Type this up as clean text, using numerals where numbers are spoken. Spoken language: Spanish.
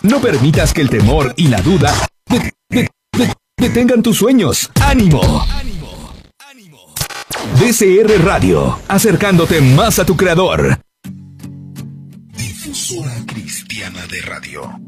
No permitas que el temor y la duda detengan tus sueños. ¡Ánimo! DCR Radio, acercándote más a tu creador. Difusora Cristiana de Radio.